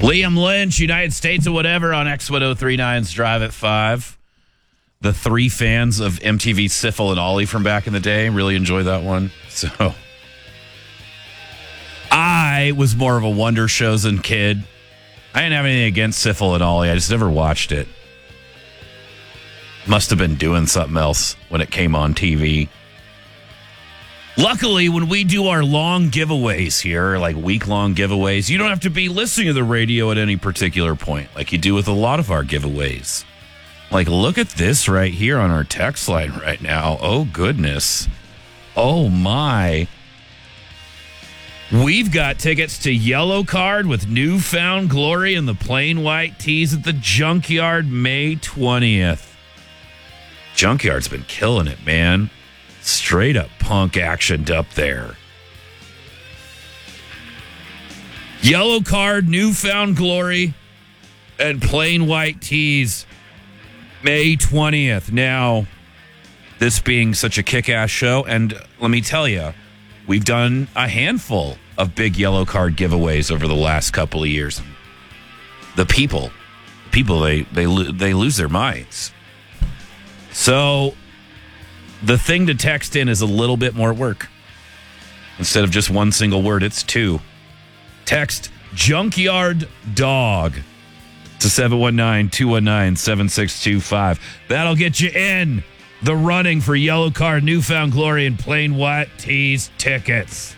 Liam Lynch, United States of Whatever on X1039's Drive at 5. The three fans of MTV Syphil and Ollie from back in the day really enjoyed that one. So I was more of a Wonder Chosen kid. I didn't have anything against Syphil and Ollie. I just never watched it. Must have been doing something else when it came on TV. Luckily, when we do our long giveaways here, like week-long giveaways, you don't have to be listening to the radio at any particular point, like you do with a lot of our giveaways. Like, look at this right here on our text line right now. Oh, goodness. Oh, my. We've got tickets to Yellow Card with New Found Glory and the Plain White Tees at the Junkyard May 20th. Junkyard's been killing it, man. Straight up punk actioned up there. Yellow Card, New Found Glory, and Plain White Tees, May 20th. Now, this being such a kick-ass show, and let me tell you, we've done a handful of big Yellow Card giveaways over the last couple of years. The people, they lose their minds. So the thing to text in is a little bit more work. Instead of just one single word, it's two. Text Junkyard Dog to 719-219-7625. That'll get you in the running for Yellow Card, New Found Glory, and Plain White Tees tickets.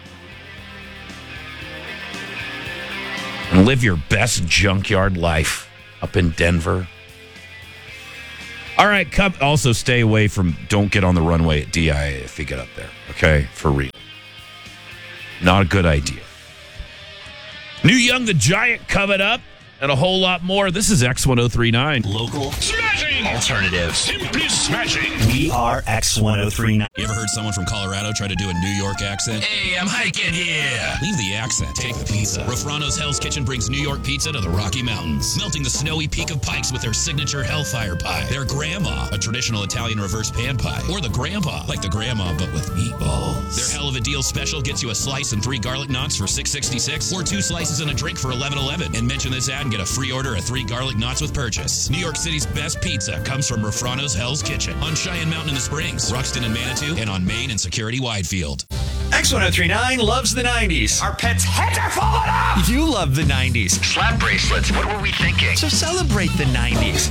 And live your best Junkyard life up in Denver. All right, also stay away from, don't get on the runway at DIA if you get up there, okay? For real. Not a good idea. New Young the Giant coming up and a whole lot more. This is X1039. Local. Smashing. Alternatives. Simply smashing. We are X1039. You ever heard someone from Colorado try to do a New York accent? Hey, I'm hiking here. Leave the accent. Take the pizza. Rafrano's Hell's Kitchen brings New York pizza to the Rocky Mountains, melting the snowy peak of Pikes with their signature Hellfire Pie, their Grandma, a traditional Italian reverse pan pie, or the Grandpa, like the Grandma but with meatballs. Their Hell of a Deal special gets you a slice and 3 garlic knots for $6.66, or 2 slices and a drink for $11.11. And mention this ad and get a free order of 3 garlic knots with purchase. New York City's best pizza comes from Rafrano's Hell's Kitchen on Cheyenne Mountain in the Springs, Ruxton and Manitou, and on Main and Security Widefield. X1039 loves the 90s. Our pets' heads are falling off. You love the 90s. Slap bracelets. What were we thinking? So celebrate the 90s.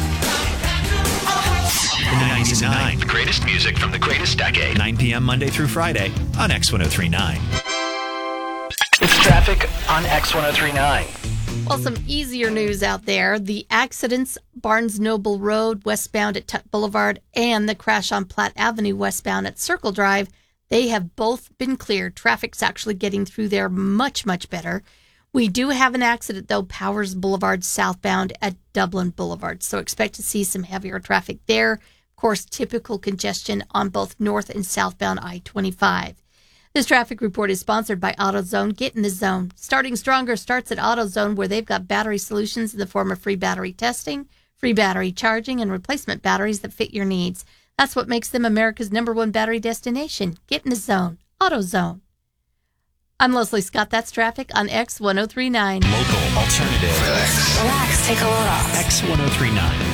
The 99. The greatest music from the greatest decade. 9 p.m. Monday through Friday on X1039. It's traffic on X1039. Well, some easier news out there. The accidents, Barnes Noble Road westbound at Tut Boulevard and the crash on Platte Avenue westbound at Circle Drive, they have both been cleared. Traffic's actually getting through there much, much better. We do have an accident, though, Powers Boulevard southbound at Dublin Boulevard. So expect to see some heavier traffic there. Of course, typical congestion on both north and southbound I-25. This traffic report is sponsored by AutoZone. Get in the zone. Starting Stronger starts at AutoZone, where they've got battery solutions in the form of free battery testing, free battery charging, and replacement batteries that fit your needs. That's what makes them America's #1 battery destination. Get in the zone. AutoZone. I'm Leslie Scott. That's traffic on X1039. Local. Alternative. Relax. Take a load off. X1039.